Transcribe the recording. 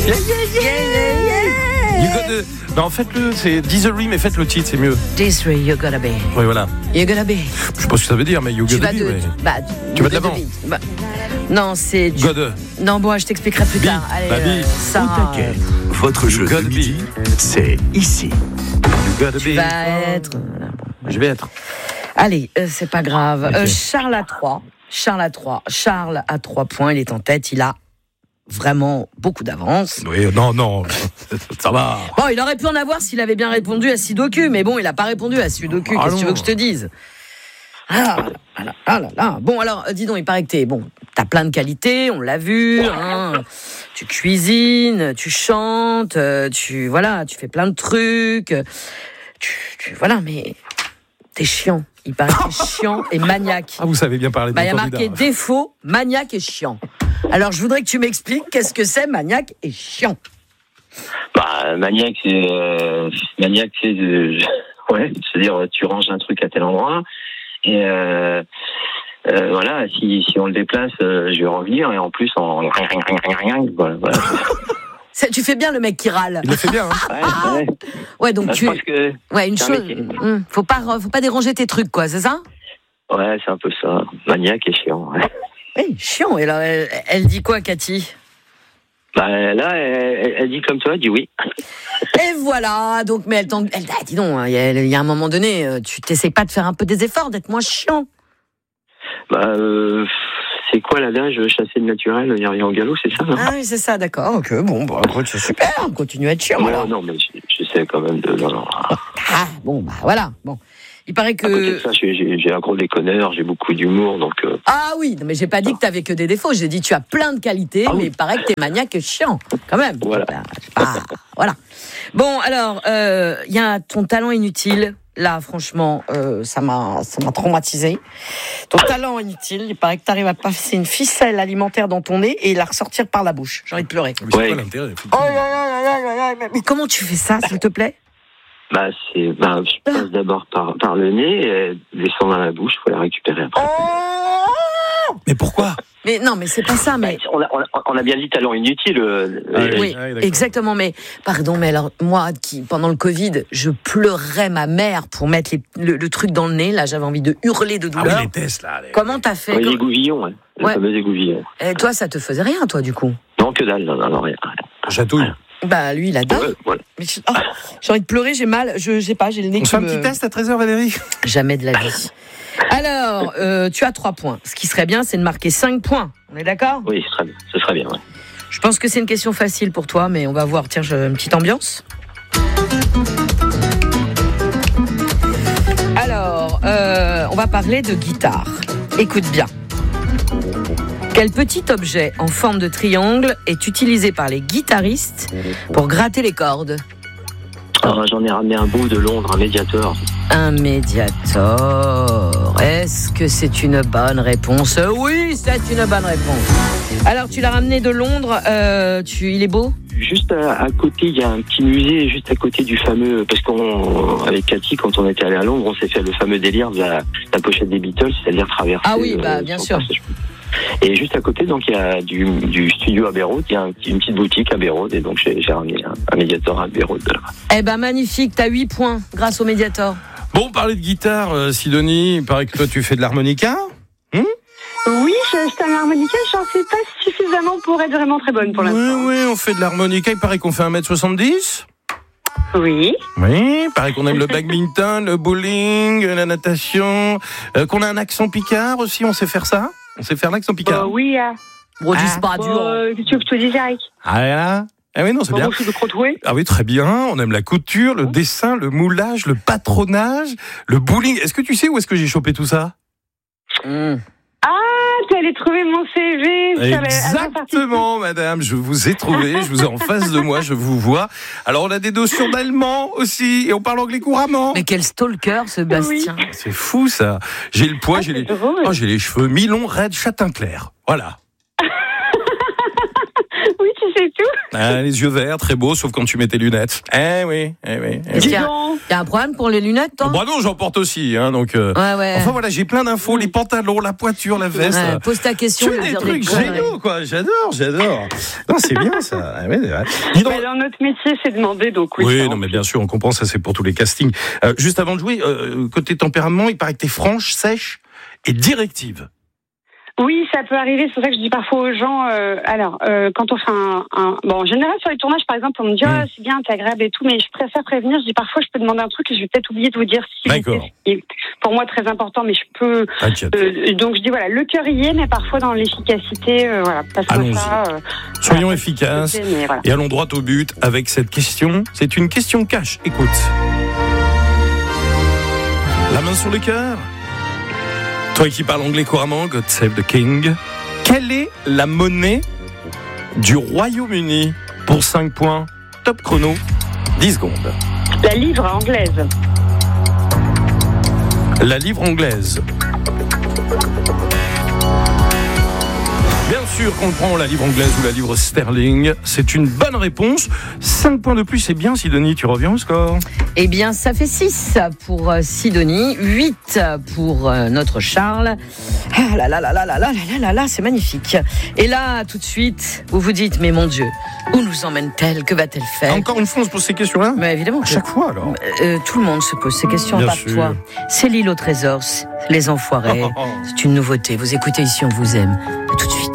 Yeah, yeah, yeah. You gotta... Non, faites-le, c'est Disery, mais faites le titre, c'est mieux. Disery, you gotta be. Oui, voilà. You gotta be. Je sais pas ce que ça veut dire, mais you gotta be. Tu vas de l'avant. Non, c'est... Non, bon, je t'expliquerai plus tard. Allez, ça... Au taquet. Votre jeu de midi, c'est ici. You gotta be. Tu vas être... Je vais être. Allez, c'est pas grave. Okay. Charles à 3. Charles a 3 points, il est en tête, il a vraiment beaucoup d'avance. Oui, non, ça va. Bon, il aurait pu en avoir s'il avait bien répondu à Sudoku, mais bon, il n'a pas répondu à Sudoku. Qu'est-ce que tu veux que je te dise ? Ah là. Bon, alors, dis donc, il paraît que t'as plein de qualités, on l'a vu, hein. Tu cuisines, tu chantes, tu fais plein de trucs. Voilà, mais t'es chiant. Il paraît que t'es chiant et maniaque. Ah, vous savez bien parler de il y a marqué défaut, maniaque et chiant. Alors, je voudrais que tu m'expliques qu'est-ce que c'est maniaque et chiant. Maniaque, c'est c'est-à-dire tu ranges un truc à tel endroit et voilà, si on le déplace, je vais revenir et en plus voilà. Tu fais bien le mec qui râle. Il le fait bien, hein. Ouais, donc je pense que une chose, faut pas déranger tes trucs, quoi, c'est ça ? Ouais, c'est un peu ça. Maniaque et chiant. Ouais. Oui, chiant. Et alors, elle dit quoi, Cathy ? Là, elle dit comme toi, elle dit oui. Et voilà, donc, mais dis donc, il y a un moment donné, tu t'essayes pas de faire un peu des efforts, d'être moins chiant. C'est quoi l'adage, chasser le naturel, il n'y a rien au galop, c'est ça, non ? Ah oui, c'est ça, d'accord, ok, bon, c'est super, on continue à être chiant. Ouais, non, mais j'essaie quand même de... Non. Ah, voilà, il paraît que... À côté de ça, j'ai un gros déconneur, j'ai beaucoup d'humour, donc... Ah oui, mais j'ai pas dit que t'avais que des défauts, j'ai dit tu as plein de qualités, mais il paraît que t'es maniaque et chiant, quand même. Voilà. Voilà. Bon, alors, il y a ton talent inutile. Là, franchement, ça m'a traumatisé. Ton talent inutile, il paraît que tu arrives à passer une ficelle alimentaire dans ton nez et la ressortir par la bouche. J'ai envie de pleurer. Mais c'est quoi l'intérêt ? Mais comment tu fais ça, s'il te plaît ? Je passe d'abord par le nez, et descend dans la bouche, il faut la récupérer après. Mais pourquoi ? Mais non, mais c'est pas ça, mais... On a bien dit talent inutile. Oui, exactement, mais... Pardon, mais alors, moi, pendant le Covid, je pleurais ma mère pour mettre le truc dans le nez, là, j'avais envie de hurler de douleur. Ah oui, les tests, là. Comment t'as fait ? Les égouvillons, hein. Le fameux égouvillon. Et toi, ça te faisait rien, toi, du coup ? Non, que dalle, non, rien. Chatouille. Lui, il adore. Voilà. Mais j'ai envie de pleurer, j'ai mal, je sais pas, j'ai le nez qui On fait un petit test à 13h, Valérie ? Jamais de la vie. Alors, tu as 3 points. Ce qui serait bien, c'est de marquer 5 points. On est d'accord ? Oui, ce serait bien, ouais. Je pense que c'est une question facile pour toi, mais on va voir. Tiens, une petite ambiance. Alors, on va parler de guitare. Écoute bien. Quel petit objet en forme de triangle est utilisé par les guitaristes pour gratter les cordes ? J'en ai ramené un bout de Londres, un médiator. Un médiator. Est-ce que c'est une bonne réponse ? Oui, c'est une bonne réponse. Alors, tu l'as ramené de Londres. Il est beau ? Juste à côté, il y a un petit musée juste à côté du fameux... Parce qu'avec Cathy, quand on était allé à Londres, on s'est fait le fameux délire de la pochette des Beatles, c'est-à-dire traverser... Ah oui, bien sûr. Et juste à côté, donc, il y a du studio Abbey Road, il y a une petite boutique Abbey Road, et donc j'ai ramené un médiator à Abbey Road. Eh ben magnifique, t'as 8 points grâce au médiator. Bon, parler de guitare, Sidonie, il paraît que toi tu fais de l'harmonica ? Oui, j'achète un harmonica, j'en sais pas suffisamment pour être vraiment très bonne pour l'instant. Oui, on fait de l'harmonica, il paraît qu'on fait 1m70 ? Oui. Oui, il paraît qu'on aime le badminton, le bowling, la natation, qu'on a un accent picard aussi, on sait faire ça ? On sait faire l'accent picard ? Oui. Bon, c'est pas dur. Tu veux que je te dise, Eric ? Ah oui, non, c'est bien. Ah oui, très bien. On aime la couture, le dessin, le moulage, le patronage, le bowling. Est-ce que tu sais où est-ce que j'ai chopé tout ça ? Tu allais trouver mon CV. Exactement, madame. Je vous ai trouvé. Je vous ai en face de moi. Je vous vois. Alors, on a des notions d'allemand aussi. Et on parle anglais couramment. Mais quel stalker, ce Bastien. Oui. C'est fou, ça. J'ai le poids, j'ai les cheveux mi-longs, raides, châtain clair. Voilà. Oui, tu c'est tout. Les yeux verts, très beau, sauf quand tu mets tes lunettes. Eh oui. Il y a un problème pour les lunettes, toi? Bah non, j'en porte aussi, donc. Ouais. Enfin voilà, j'ai plein d'infos, les pantalons, la pointure, la veste. Ouais, pose ta question. Tu fais des trucs géniaux, quoi. J'adore. Non, c'est bien ça. Dis donc. Dans notre métier, c'est demandé, donc oui. Oui, non, mais bien sûr, on comprend ça, c'est pour tous les castings. Juste avant de jouer, côté tempérament, il paraît que t'es franche, sèche et directive. Oui, ça peut arriver. C'est pour ça que je dis parfois aux gens. Quand on fait bon, en général sur les tournages, par exemple, on me dit c'est bien, t'es agréable et tout, mais je préfère prévenir. Je dis parfois, je peux demander un truc et je vais peut-être oublier de vous dire si c'est pour moi très important, mais je peux. Donc je dis voilà, le cœur y est, mais parfois dans l'efficacité, allons-y. Soyons efficaces et allons droit au but avec cette question. C'est une question cash. Écoute, la main sur le cœur. Toi qui parles anglais couramment, God Save the King. Quelle est la monnaie du Royaume-Uni? Pour 5 points, top chrono, 10 secondes. La livre anglaise. La livre anglaise. Bien sûr qu'on prend la livre anglaise ou la livre sterling. C'est une bonne réponse. 5 points de plus, c'est bien, Sidonie. Tu reviens au score? Eh bien, ça fait 6 pour Sidonie, 8 pour notre Charles. Ah là là là là là là là là, c'est magnifique. Et là, tout de suite, vous vous dites, mais mon Dieu, où nous emmène-t-elle? Que va-t-elle faire? Encore une fois, on se pose ces questions-là? Mais évidemment. À chaque fois, alors. Tout le monde se pose ces questions, pas que toi. C'est l'île au trésor, les enfoirés. C'est une nouveauté. Vous écoutez Ici, on vous aime. À tout de suite.